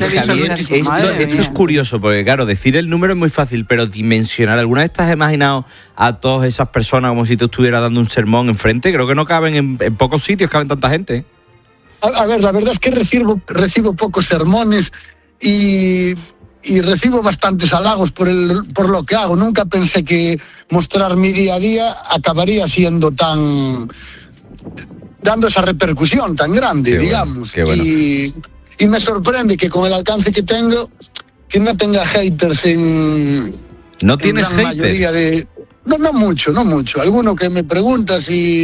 Javier, esto es curioso, porque claro, decir el número es muy fácil, pero dimensionar, ¿alguna vez te has imaginado a todas esas personas como si te estuvieras dando un sermón enfrente? Creo que no caben en pocos sitios, caben tanta gente. A ver, la verdad es que recibo pocos sermones y recibo bastantes halagos por lo que hago. Nunca pensé que mostrar mi día a día acabaría siendo dando esa repercusión tan grande, qué digamos. Bueno. Y me sorprende que con el alcance que tengo, que no tenga haters en... ¿No tienes haters? No mucho. Alguno que me pregunta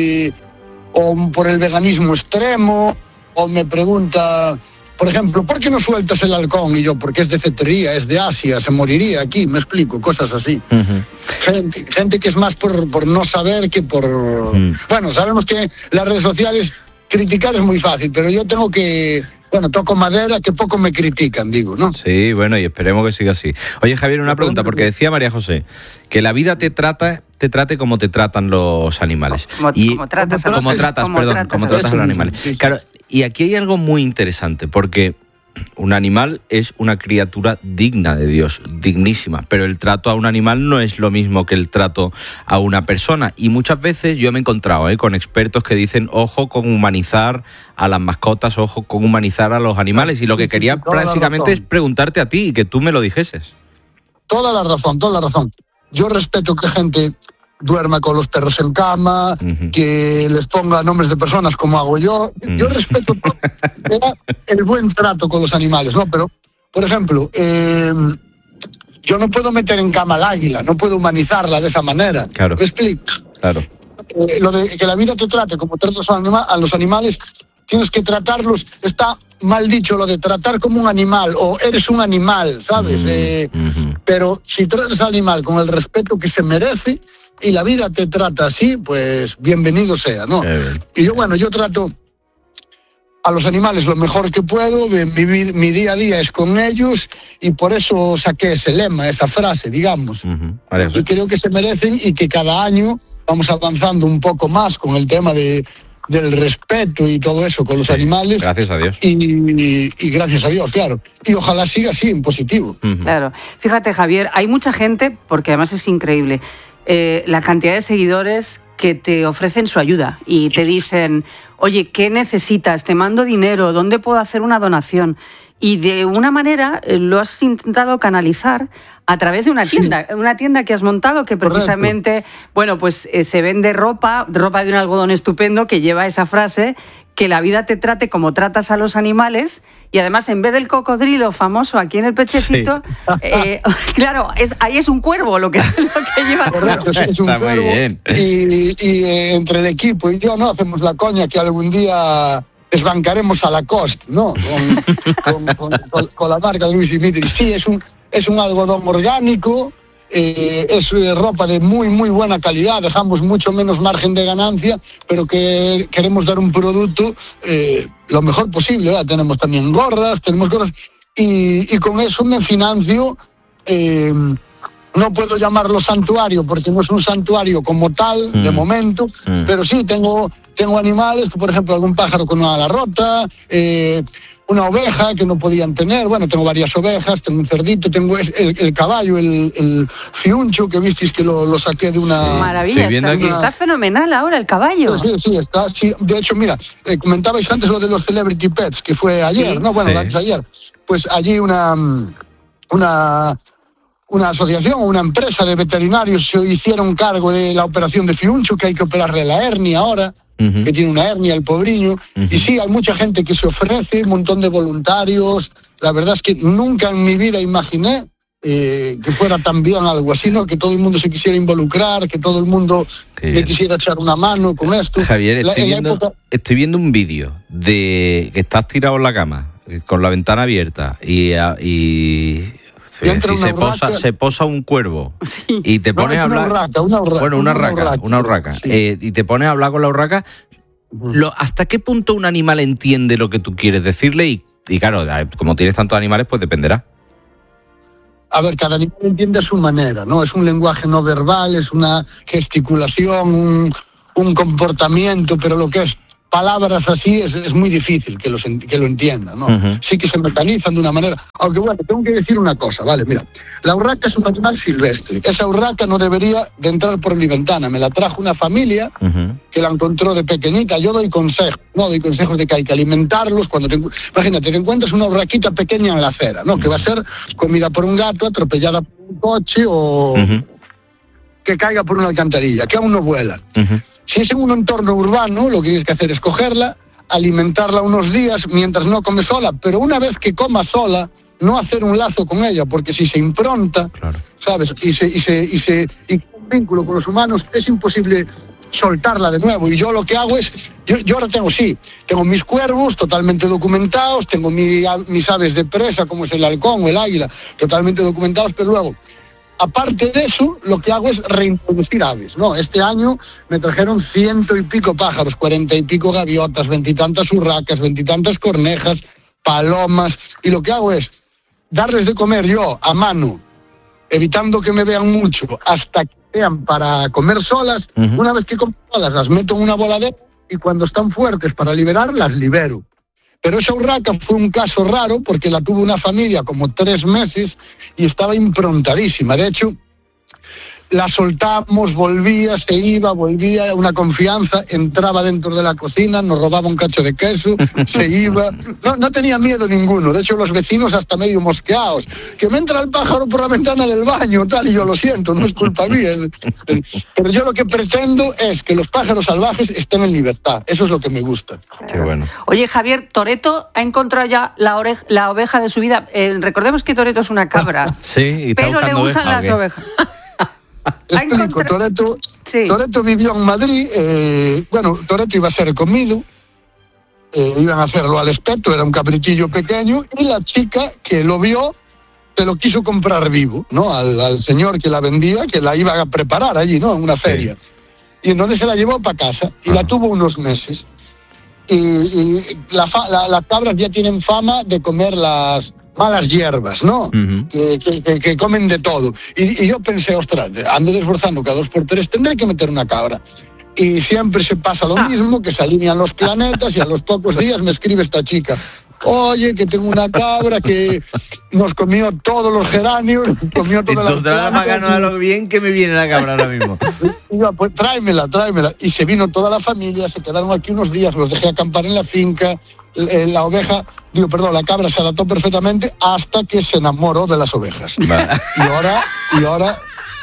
o por el veganismo extremo, o me pregunta, por ejemplo, ¿por qué no sueltas el halcón? Y yo, porque es de cetrería, es de Asia, se moriría aquí, me explico, cosas así. Gente que es más por no saber que por... Bueno, sabemos que las redes sociales, criticar es muy fácil, pero yo tengo que... Bueno, toco madera, que poco me critican, digo, ¿no? Sí, bueno, y esperemos que siga así. Oye, Javier, una pregunta, porque decía María José que la vida te trate como te tratan los animales. Como tratas a los animales. Sí. Claro, y aquí hay algo muy interesante, porque un animal es una criatura digna de Dios, dignísima, pero el trato a un animal no es lo mismo que el trato a una persona. Y muchas veces yo me he encontrado con expertos que dicen, ojo con humanizar a las mascotas, ojo con humanizar a los animales. Y lo que quería prácticamente es preguntarte a ti y que tú me lo dijeses. Toda la razón. Yo respeto que gente duerma con los perros en cama, que les ponga nombres de personas como hago yo. Yo respeto todo. Era el buen trato con los animales, ¿no? Pero, por ejemplo, yo no puedo meter en cama al águila, no puedo humanizarla de esa manera. Claro. ¿Me explico? Claro. Lo de que la vida te trate como tratas a los animales, tienes que tratarlos. Está mal dicho lo de tratar como un animal, o eres un animal, ¿sabes? Pero si tratas al animal con el respeto que se merece, y la vida te trata así, pues bienvenido sea, ¿no? Y yo trato a los animales lo mejor que puedo, mi día a día es con ellos, y por eso saqué ese lema, esa frase, digamos. Y creo que se merecen, y que cada año vamos avanzando un poco más con el tema del respeto y todo eso con los animales. Gracias a Dios. Y gracias a Dios, claro. Y ojalá siga así, en positivo. Claro. Fíjate, Javier, hay mucha gente, porque además es increíble, la cantidad de seguidores que te ofrecen su ayuda y te dicen, oye, ¿qué necesitas? Te mando dinero, ¿dónde puedo hacer una donación? Y de una manera lo has intentado canalizar a través de una tienda que has montado, que precisamente, bueno, pues se vende ropa de un algodón estupendo que lleva esa frase, que la vida te trate como tratas a los animales, y además en vez del cocodrilo famoso aquí en el pechecito, claro, ahí es un cuervo lo que lleva. Correcto, es un cuervo. Y entre el equipo y yo no hacemos la coña que algún día desbancaremos a Lacoste, ¿no? Con la marca de Luis Dimitri. Sí, es un algodón orgánico. Es ropa de muy muy buena calidad, dejamos mucho menos margen de ganancia, pero que queremos dar un producto lo mejor posible, ¿verdad? Tenemos también gorras y con eso me financio. No puedo llamarlo santuario porque no es un santuario como tal de momento, pero sí tengo animales, por ejemplo algún pájaro con una ala rota, una oveja que no podían tener. Bueno, tengo varias ovejas, tengo un cerdito, tengo el caballo, el fiuncho, que visteis que lo saqué de una... Maravilla, está fenomenal ahora el caballo. Sí, está. Sí. De hecho, mira, comentabais antes lo de los Celebrity Pets, que fue ayer, ¿no? Bueno, ayer. Pues allí una asociación o una empresa de veterinarios se hicieron cargo de la operación de fiuncho, que hay que operarle la hernia ahora, que tiene una hernia el pobriño. Y sí, hay mucha gente que se ofrece, un montón de voluntarios. La verdad es que nunca en mi vida imaginé que fuera tan bien algo así, ¿no? Que todo el mundo se quisiera involucrar, que todo el mundo le quisiera echar una mano con esto. Javier, estoy viendo un vídeo de que estás tirado en la cama, con la ventana abierta, y se posa un cuervo y te pones a hablar. Una urraca. Sí. Y te pones a hablar con la urraca. ¿Hasta qué punto un animal entiende lo que tú quieres decirle? Y claro, como tienes tantos animales, pues dependerá. A ver, cada animal entiende a su manera, ¿no? Es un lenguaje no verbal, es una gesticulación, un comportamiento, pero lo que es palabras así es muy difícil que lo entiendan, ¿no? Uh-huh. Sí que se mecanizan de una manera. Aunque bueno, tengo que decir una cosa, ¿vale? Mira, la urraca es un animal silvestre. Esa urraca no debería de entrar por mi ventana. Me la trajo una familia que la encontró de pequeñita. Yo doy consejos, ¿no? Doy consejos de que hay que alimentarlos. Imagínate, te encuentras una urraquita pequeña en la acera, ¿no? Que va a ser comida por un gato, atropellada por un coche o que caiga por una alcantarilla, que aún no vuela. Si es en un entorno urbano, lo que tienes que hacer es cogerla, alimentarla unos días mientras no come sola, pero una vez que coma sola, no hacer un lazo con ella, porque si se impronta, claro, ¿sabes? Y un vínculo con los humanos, es imposible soltarla de nuevo. Y yo lo que hago es, yo ahora tengo mis cuervos totalmente documentados, tengo mis aves de presa, como es el halcón o el águila, totalmente documentados, pero luego, aparte de eso, lo que hago es reintroducir aves, ¿no? Este año me trajeron 100 y pico pájaros, 40 y pico gaviotas, 20 y tantas urracas, 20 y tantas cornejas, palomas, y lo que hago es darles de comer yo a mano, evitando que me vean mucho, hasta que sean para comer solas. Una vez que comen solas, las meto en una voladera y cuando están fuertes para liberar, las libero. Pero esa urraca fue un caso raro porque la tuvo una familia como 3 meses y estaba improntadísima. De hecho, la soltamos, volvía, una confianza, entraba dentro de la cocina, nos robaba un cacho de queso, se iba. No tenía miedo ninguno. De hecho, los vecinos hasta medio mosqueados. Que me entra el pájaro por la ventana del baño, tal, y yo lo siento, no es culpa mía. Pero yo lo que pretendo es que los pájaros salvajes estén en libertad. Eso es lo que me gusta. Qué bueno. Oye, Javier, Toretto ha encontrado ya la oveja de su vida. Recordemos que Toretto es una cabra. Sí, y está pero le gustan las ovejas. Explico, Toretto vivió en Madrid, Toretto iba a ser comido, iban a hacerlo al espeto, era un cabritillo pequeño, y la chica que lo vio se lo quiso comprar vivo, ¿no? Al señor que la vendía, que la iba a preparar allí, ¿no? En una feria. Y entonces se la llevó para casa y la tuvo unos meses. Y las cabras ya tienen fama de comer las malas hierbas, ¿no? Que comen de todo. Y yo pensé, ostras, ando desbrozando cada 2 por 3, tendré que meter una cabra. Y siempre se pasa lo mismo, que se alinean los planetas y a los pocos días me escribe esta chica. Oye, que tengo una cabra que nos comió todos los geranios, comió todas las plantas. No, lo bien que me viene la cabra ahora mismo. Y yo, pues tráemela. Y se vino toda la familia, se quedaron aquí unos días, los dejé acampar en la finca. La cabra se adaptó perfectamente hasta que se enamoró de las ovejas. Vale. Y ahora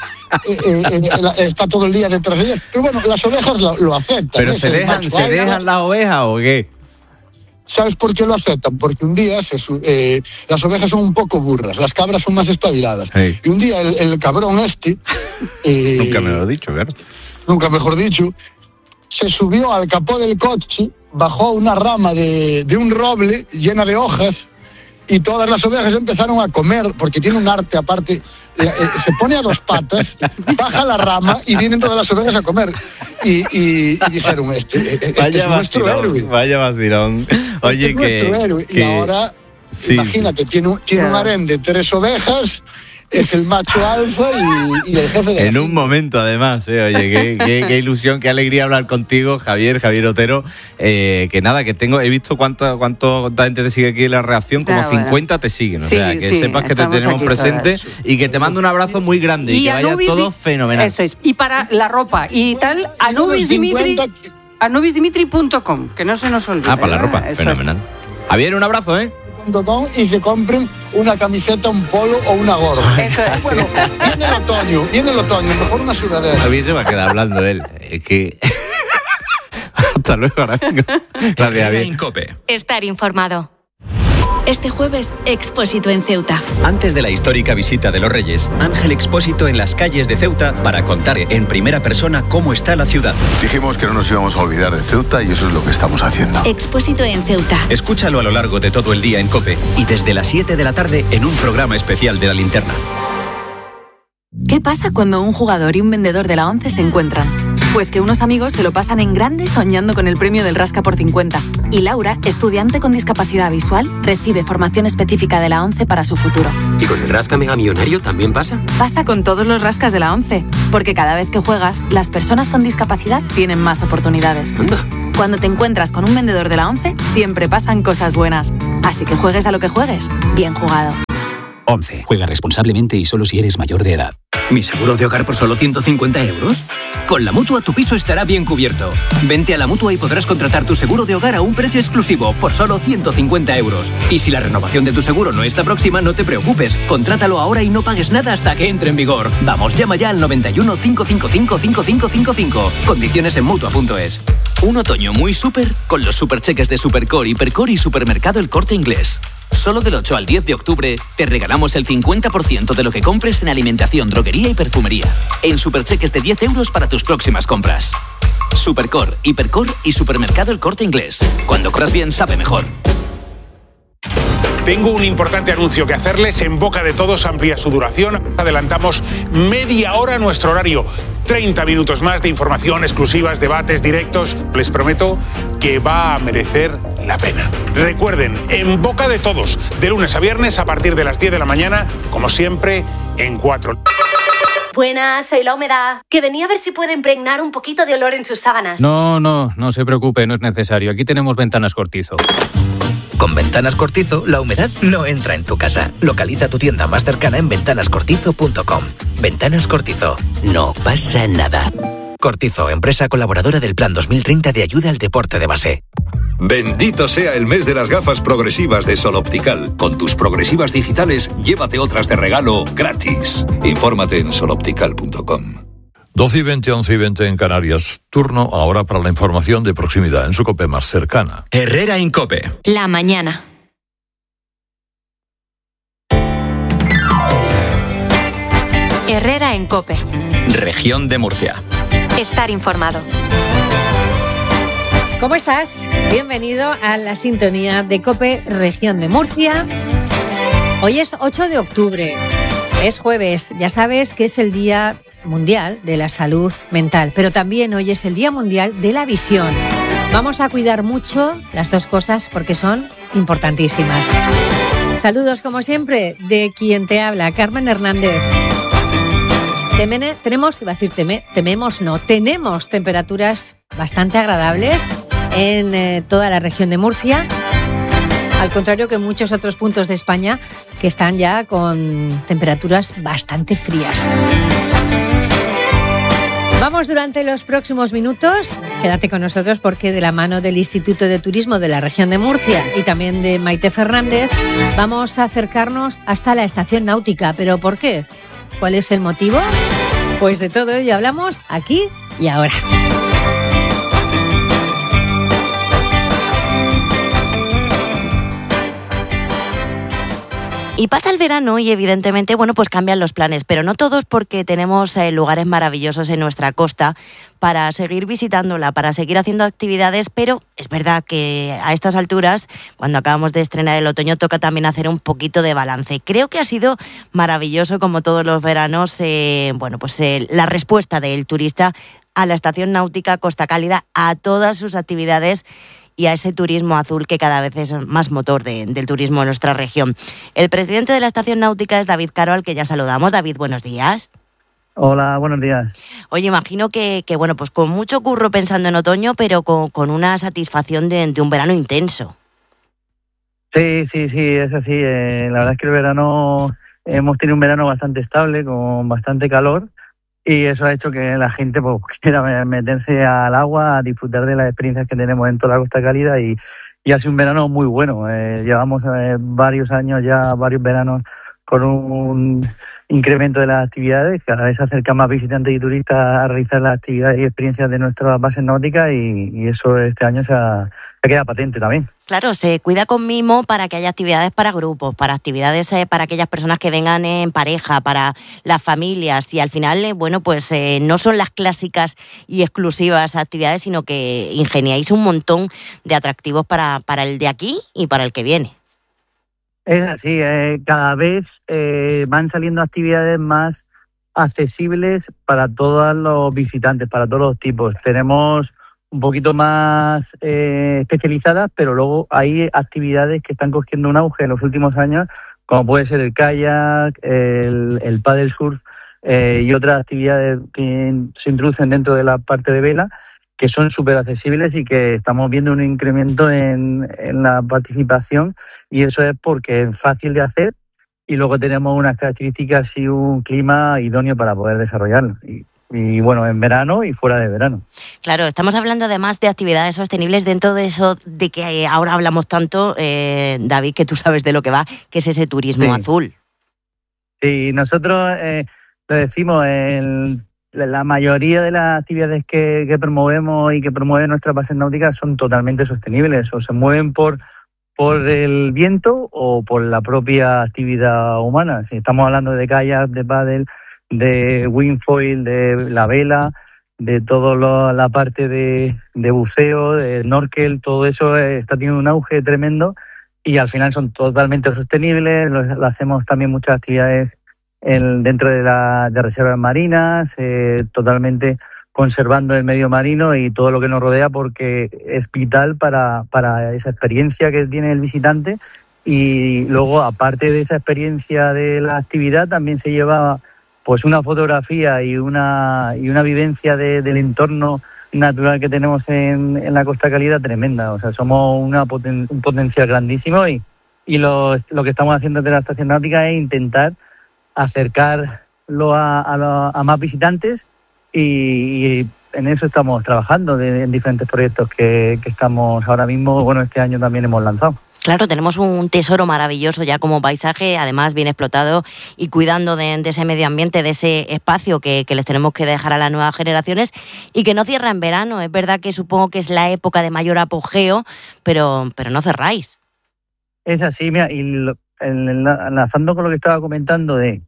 está todo el día detrás de ellas. Pero bueno, las ovejas lo aceptan. ¿Pero se dejan las ovejas o qué? ¿Sabes por qué lo aceptan? Porque un día las ovejas son un poco burras, las cabras son más espabiladas. Hey. Y un día el cabrón nunca me lo he dicho, claro. Nunca mejor dicho, se subió al capó del coche, bajó una rama de un roble llena de hojas y todas las ovejas empezaron a comer, porque tiene un arte aparte, se pone a 2 patas, baja la rama y vienen todas las ovejas a comer. Y dijeron, este es nuestro héroe. Vaya vacilón. Oye, es nuestro héroe. Y ahora, imagínate, tiene un harén de 3 ovejas, es el macho alfa y el jefe de la En un momento, además, oye, qué ilusión, qué alegría hablar contigo, Javier Otero. Que nada, que he visto cuánta gente te sigue aquí en la reacción, como 50 te siguen. O sea, que sepas que te tenemos presente todas. Y que te mando un abrazo muy grande y que vaya todo fenomenal. Eso es. Y para la ropa y tal, anubisdimitri.com, que no se nos olvide. Para la ropa, fenomenal. Javier, un abrazo, y se compren una camiseta, un polo o una gorra. Eso es. Bueno, viene el otoño, mejor una sudadera. A mí se va a quedar hablando de él. Es que... Hasta luego, ahora vengo. Gracias, Javier. Estar informado. Este jueves, Expósito en Ceuta. Antes de la histórica visita de los Reyes, Ángel Expósito en las calles de Ceuta para contar en primera persona cómo está la ciudad. Dijimos que no nos íbamos a olvidar de Ceuta y eso es lo que estamos haciendo. Expósito en Ceuta. Escúchalo a lo largo de todo el día en COPE y desde las 7 de la tarde en un programa especial de La Linterna. ¿Qué pasa cuando un jugador y un vendedor de la ONCE se encuentran? Pues que unos amigos se lo pasan en grande soñando con el premio del Rasca por 50. Y Laura, estudiante con discapacidad visual, recibe formación específica de la ONCE para su futuro. ¿Y con el Rasca Mega Millonario también pasa? Pasa con todos los rascas de la ONCE. Porque cada vez que juegas, las personas con discapacidad tienen más oportunidades. Anda. Cuando te encuentras con un vendedor de la ONCE, siempre pasan cosas buenas. Así que juegues a lo que juegues, bien jugado. ONCE. Juega responsablemente y solo si eres mayor de edad. ¿Mi seguro de hogar por solo 150 euros? Con la Mutua tu piso estará bien cubierto. Vente a la Mutua y podrás contratar tu seguro de hogar a un precio exclusivo por solo 150 euros. Y si la renovación de tu seguro no está próxima, no te preocupes. Contrátalo ahora y no pagues nada hasta que entre en vigor. Vamos, llama ya al 91 555 5555. Condiciones en Mutua.es. Un otoño muy súper con los supercheques de Supercore, Hipercore y Supermercado El Corte Inglés. Solo del 8 al 10 de octubre te regalamos el 50% de lo que compres en alimentación, droguería y perfumería. En supercheques de 10 euros para tus próximas compras. Supercore, Hipercore y Supermercado El Corte Inglés. Cuando corras bien, sabe mejor. Tengo un importante anuncio que hacerles. En boca de todos amplía su duración. Adelantamos media hora nuestro horario. 30 minutos más de información, exclusivas, debates, directos. Les prometo que va a merecer la pena. Recuerden, En boca de todos, de lunes a viernes a partir de las 10 de la mañana, como siempre, en 4. Buenas, soy La Humedad, que venía a ver si puede impregnar un poquito de olor en sus sábanas. No se preocupe, no es necesario. Aquí tenemos Ventanas Cortizo. Con Ventanas Cortizo, la humedad no entra en tu casa. Localiza tu tienda más cercana en ventanascortizo.com. Ventanas Cortizo. No pasa nada. Cortizo, empresa colaboradora del Plan 2030 de ayuda al deporte de base. Bendito sea el mes de las gafas progresivas de Sol Optical. Con tus progresivas digitales, llévate otras de regalo gratis. Infórmate en soloptical.com. 12:20, 11:20 en Canarias. Turno ahora para la información de proximidad en su COPE más cercana. Herrera en COPE. La mañana. Herrera en COPE. Región de Murcia. Estar informado. ¿Cómo estás? Bienvenido a la sintonía de COPE Región de Murcia. Hoy es 8 de octubre. Es jueves. Ya sabes que es el Día Mundial de la Salud Mental, pero también hoy es el Día Mundial de la Visión. Vamos a cuidar mucho las dos cosas porque son importantísimas. Saludos como siempre de quien te habla, Carmen Hernández. Tenemos temperaturas bastante agradables en toda la región de Murcia, al contrario que en muchos otros puntos de España que están ya con temperaturas bastante frías. Vamos durante los próximos minutos, quédate con nosotros porque de la mano del Instituto de Turismo de la región de Murcia y también de Maite Fernández vamos a acercarnos hasta la estación náutica. ¿Pero por qué? ¿Cuál es el motivo? Pues de todo ello hablamos aquí y ahora. Y pasa el verano y evidentemente, pues cambian los planes, pero no todos porque tenemos lugares maravillosos en nuestra costa para seguir visitándola, para seguir haciendo actividades, pero es verdad que a estas alturas, cuando acabamos de estrenar el otoño, toca también hacer un poquito de balance. Creo que ha sido maravilloso, como todos los veranos, la respuesta del turista a la estación náutica Costa Cálida, a todas sus actividades y a ese turismo azul que cada vez es más motor del turismo en nuestra región. El presidente de la estación náutica es David Caro, al que ya saludamos. David, buenos días. Hola, buenos días. Oye, imagino que con mucho curro pensando en otoño, pero con una satisfacción de un verano intenso. Sí, es así. La verdad es que el verano, hemos tenido un verano bastante estable, con bastante calor, y eso ha hecho que la gente quiera meterse al agua, a disfrutar de las experiencias que tenemos en toda la Costa Cálida, y ha sido un verano muy bueno. Llevamos varios años ya, varios veranos, con un incremento de las actividades. Cada vez se acercan más visitantes y turistas a realizar las actividades y experiencias de nuestras bases náuticas, y eso este año se ha quedado patente también. Claro, se cuida con mimo para que haya actividades para grupos, para actividades para aquellas personas que vengan en pareja, para las familias, y al final, no son las clásicas y exclusivas actividades, sino que ingeniáis un montón de atractivos para el de aquí y para el que viene. Es así, cada vez van saliendo actividades más accesibles para todos los visitantes, para todos los tipos. Tenemos un poquito más especializadas, pero luego hay actividades que están cogiendo un auge en los últimos años, como puede ser el kayak, el paddle surf y otras actividades que se introducen dentro de la parte de vela, que son súper accesibles y que estamos viendo un incremento en la participación, y eso es porque es fácil de hacer y luego tenemos unas características y un clima idóneo para poder desarrollarlo. Y bueno, en verano y fuera de verano. Claro, estamos hablando además de actividades sostenibles dentro de eso de que ahora hablamos tanto, David, que tú sabes de lo que va, que es ese turismo azul. Sí, nosotros lo decimos, la mayoría de las actividades que promovemos y que promueven nuestras bases náuticas son totalmente sostenibles, o se mueven por el viento o por la propia actividad humana. Si estamos hablando de kayak, de pádel, de wingfoil, de la vela, de toda la parte de buceo, de snorkel, todo eso está teniendo un auge tremendo y al final son totalmente sostenibles. Lo hacemos también muchas actividades dentro de reservas marinas, totalmente conservando el medio marino y todo lo que nos rodea, porque es vital para esa experiencia que tiene el visitante. Y luego, aparte de esa experiencia de la actividad, también se lleva pues una fotografía y una vivencia del entorno natural que tenemos en la Costa Cálida tremenda. O sea, somos un potencial grandísimo y lo que estamos haciendo desde la estación náutica es intentar acercarlo a más visitantes y en eso estamos trabajando en diferentes proyectos que estamos ahora mismo, bueno, este año también hemos lanzado. Claro, tenemos un tesoro maravilloso ya como paisaje, además bien explotado y cuidando de ese medio ambiente, de ese espacio que les tenemos que dejar a las nuevas generaciones y que no cierra en verano. Es verdad que supongo que es la época de mayor apogeo, pero no cerráis. Es así, mira, y enlazando con lo que estaba comentando de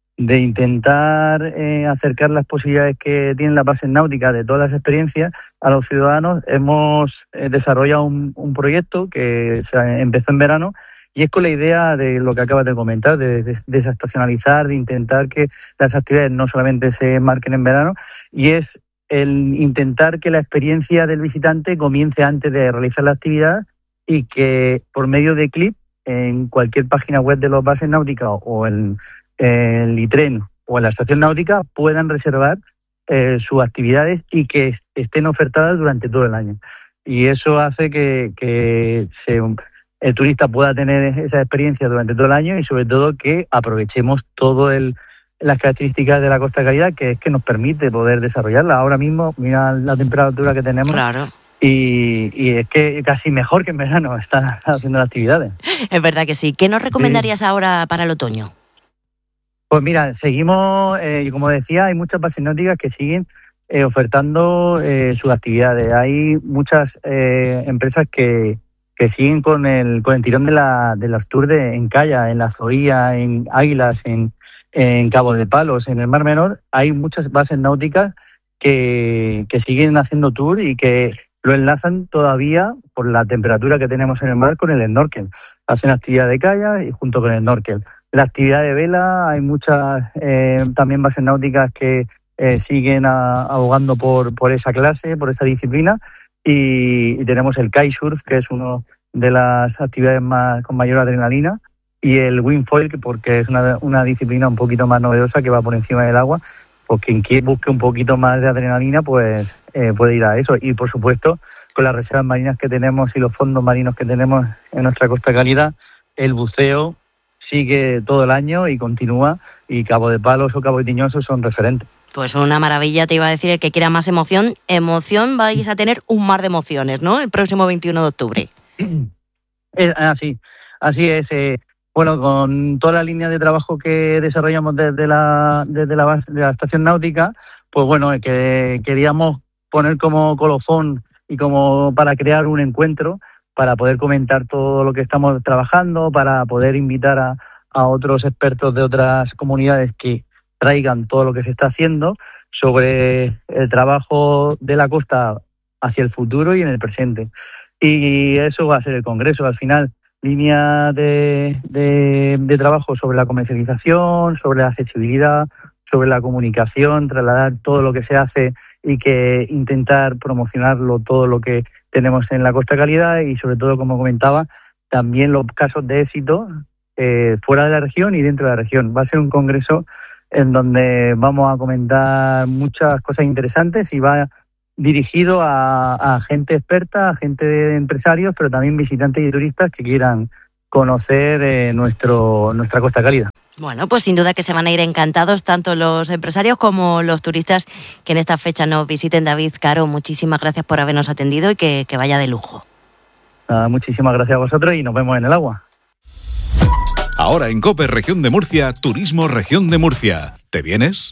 intentar acercar las posibilidades que tienen las bases náuticas de todas las experiencias a los ciudadanos, hemos desarrollado un proyecto que se empezó en verano y es con la idea de lo que acabas de comentar, de desestacionalizar, de intentar que las actividades no solamente se marquen en verano, y es el intentar que la experiencia del visitante comience antes de realizar la actividad y que por medio de clip en cualquier página web de las bases náuticas o el ITREN o en la estación náutica puedan reservar sus actividades y que estén ofertadas durante todo el año. Y eso hace que el turista pueda tener esa experiencia durante todo el año y sobre todo que aprovechemos todas las características de la Costa Cálida, que es que nos permite poder desarrollarla. Ahora mismo, mira la temperatura que tenemos. Claro. Y es que casi mejor que en verano están haciendo las actividades. Es verdad que sí. ¿Qué nos recomendarías ahora para el otoño? Pues mira, seguimos, como decía, hay muchas bases náuticas que siguen ofertando sus actividades. Hay muchas empresas que siguen con el tirón de los tours en Calla, en La Zorilla, en Águilas, en Cabo de Palos, en el Mar Menor. Hay muchas bases náuticas que siguen haciendo tour y que lo enlazan todavía por la temperatura que tenemos en el mar con el snorkel. Hacen actividad de kayak y junto con el snorkel. La actividad de vela, hay muchas también bases náuticas que siguen abogando por esa clase, por esa disciplina, y tenemos el kitesurf, que es una de las actividades con mayor adrenalina, y el wingfoil, porque es una disciplina un poquito más novedosa que va por encima del agua. Pues quien busque un poquito más de adrenalina, pues puede ir a eso. Y por supuesto, con las reservas marinas que tenemos y los fondos marinos que tenemos en nuestra Costa Cálida, el buceo sigue todo el año y continúa, y Cabo de Palos o Cabo de Tiñoso son referentes. Pues una maravilla, te iba a decir, el que quiera más emoción, vais a tener un mar de emociones, ¿no? El próximo 21 de octubre. Así es. Bueno, con toda la línea de trabajo que desarrollamos desde la estación náutica, pues bueno, que queríamos poner como colofón y como para crear un encuentro, para poder comentar todo lo que estamos trabajando, para poder invitar a otros expertos de otras comunidades que traigan todo lo que se está haciendo sobre el trabajo de la costa hacia el futuro y en el presente. Y eso va a ser el congreso. Al final, línea de trabajo sobre la comercialización, sobre la accesibilidad, sobre la comunicación, trasladar todo lo que se hace y que intentar promocionarlo, todo lo que tenemos en la Costa Cálida, y sobre todo, como comentaba, también los casos de éxito fuera de la región y dentro de la región. Va a ser un congreso en donde vamos a comentar muchas cosas interesantes y va dirigido a gente experta, a gente de empresarios, pero también visitantes y turistas que quieran conocer nuestra Costa Cálida. Bueno, pues sin duda que se van a ir encantados tanto los empresarios como los turistas que en esta fecha nos visiten. David Caro, muchísimas gracias por habernos atendido y que vaya de lujo. Muchísimas gracias a vosotros y nos vemos en el agua. Ahora en COPE Región de Murcia, Turismo Región de Murcia. ¿Te vienes?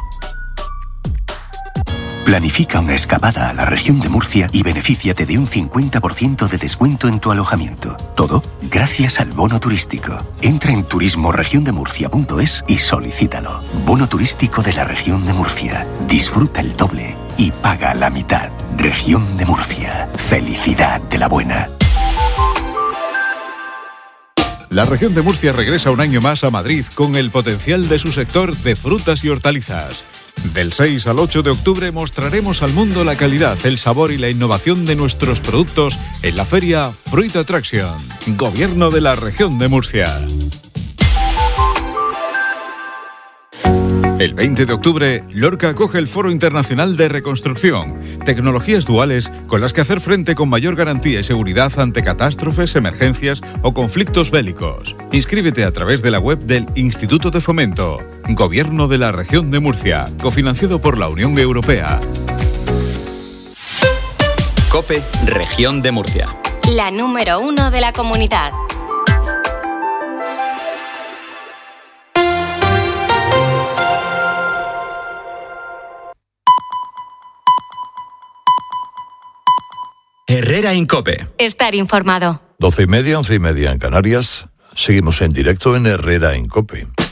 Planifica una escapada a la región de Murcia y benefíciate de un 50% de descuento en tu alojamiento. Todo gracias al bono turístico. Entra en turismoregiondemurcia.es y solicítalo. Bono turístico de la región de Murcia. Disfruta el doble y paga la mitad. Región de Murcia. Felicidad de la buena. La región de Murcia regresa un año más a Madrid con el potencial de su sector de frutas y hortalizas. Del 6 al 8 de octubre mostraremos al mundo la calidad, el sabor y la innovación de nuestros productos en la feria Fruit Attraction, Gobierno de la Región de Murcia. El 20 de octubre, Lorca acoge el Foro Internacional de Reconstrucción, tecnologías duales con las que hacer frente con mayor garantía y seguridad ante catástrofes, emergencias o conflictos bélicos. Inscríbete a través de la web del Instituto de Fomento, Gobierno de la Región de Murcia, cofinanciado por la Unión Europea. COPE, Región de Murcia. La número 1 de la comunidad. Herrera Incope. Estar informado. 12:30, 11:30 en Canarias. Seguimos en directo en Herrera Incope.